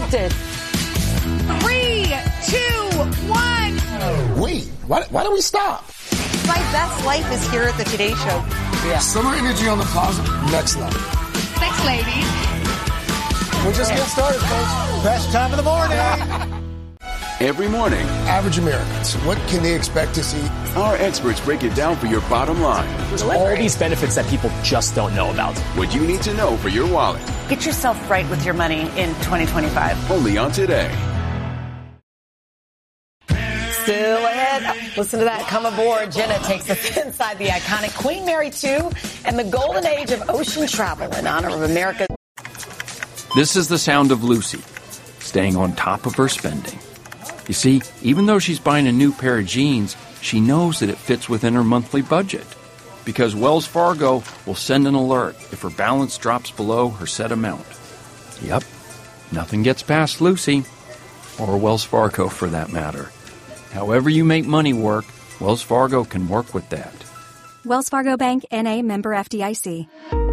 elected. 3, 2, 1. Wait, why do we stop? My best life is here at the Today Show. Yeah. Summer energy on the closet, next level. Thanks, ladies. We're just getting started, folks. Best time of the morning. Every morning, Average Americans, what can they expect to see? our experts break it down for your bottom line. There's all these benefits that people just don't know about. What you need to know for your wallet. Get yourself right with your money in 2025. Only on Today. Still ahead. Listen to that. Come aboard. Jenna takes us inside the iconic Queen Mary II and the golden age of ocean travel in honor of America. This is the sound of Lucy, staying on top of her spending. You see, even though she's buying a new pair of jeans, she knows that it fits within her monthly budget. Because Wells Fargo will send an alert if her balance drops below her set amount. Yep, nothing gets past Lucy, or Wells Fargo for that matter. However you make money work, Wells Fargo can work with that. Wells Fargo Bank, N.A., member FDIC.